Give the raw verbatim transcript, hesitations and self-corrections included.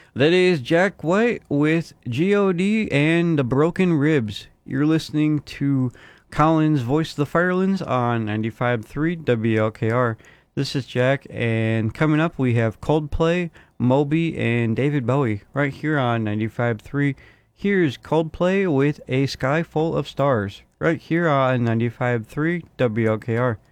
That is Jack White with G O D and the Broken Ribs. You're listening to Collins' Voice of the Firelands on ninety-five point three W L K R. This is Jack, and coming up we have Coldplay, Moby, and David Bowie right here on ninety-five point three. Here's Coldplay with A Sky Full of Stars right here on ninety-five point three W L K R.